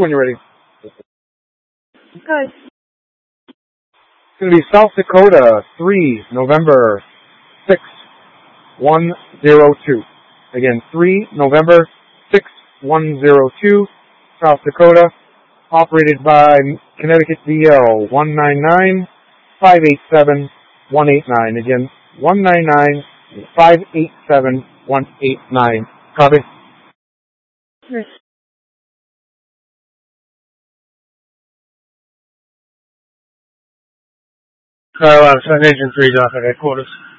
when you're ready. Good. It's going to be South Dakota, 3, November 6, 102. Again, 3, November 6, 102, South Dakota, operated by Connecticut DL 199-587-189. Again, 199-587-189. Copy. Yes. Carolina, Sun Engine 3's off at headquarters.